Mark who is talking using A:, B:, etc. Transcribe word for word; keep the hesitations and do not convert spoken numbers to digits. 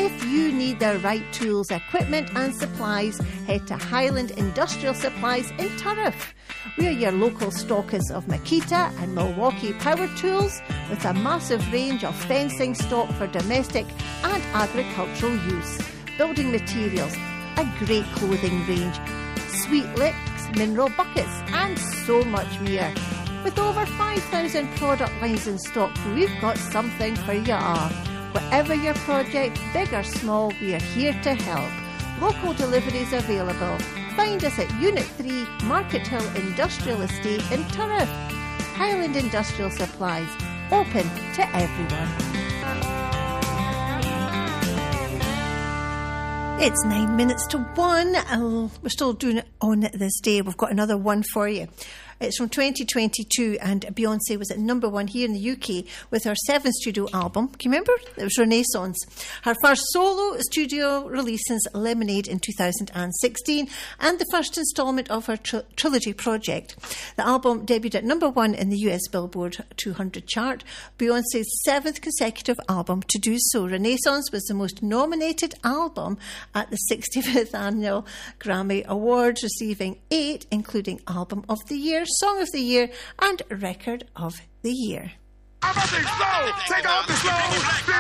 A: If you need the right tools, equipment and supplies, head to Highland Industrial Supplies in Turriff. We are your local stockers of Makita and Milwaukee power tools with a massive range of fencing stock for domestic and agricultural use, building materials, a great clothing range, sweet licks, mineral buckets and so much more. With over five thousand product lines in stock, we've got something for you all. Whatever your project, big or small, we are here to help. Local deliveries available. Find us at Unit three, Market Hill Industrial Estate in Turriff. Highland Industrial Supplies, open to everyone. It's nine minutes to one. Uh, we're still doing it on this day. We've got another one for you. It's from twenty twenty-two, and Beyonce was at number one here in the U K with her seventh studio album. Can you remember? It was Renaissance. Her first solo studio release since Lemonade in two thousand sixteen, and the first instalment of her tr- trilogy project. The album debuted at number one in the U S Billboard two hundred chart, Beyonce's seventh consecutive album to do so. Renaissance was the most nominated album at the sixty-fifth Annual Grammy Awards, receiving eight, including Album of the Year, Song of the Year and Record of the Year.
B: I'm up and slow. Take off the slow.